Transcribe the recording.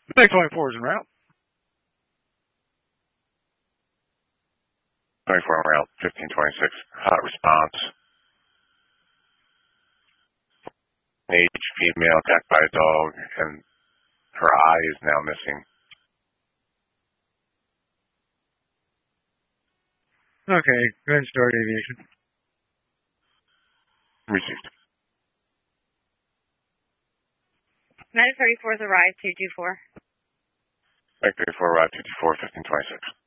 Big 24 is en route. 24 en route, 1526. Hot response. Age, female, attacked by a dog, and her eye is now missing. Okay, go ahead and start aviation. Received. United 34 has arrived, 224. United 34 arrived, 224, 1526.